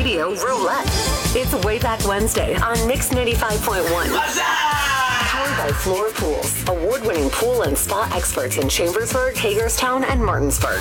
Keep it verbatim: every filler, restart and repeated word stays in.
Radio Roulette. It's Way Back Wednesday on Mix ninety-five point one. Powered by Floor Pools, award-winning pool and spa experts in Chambersburg, Hagerstown, and Martinsburg.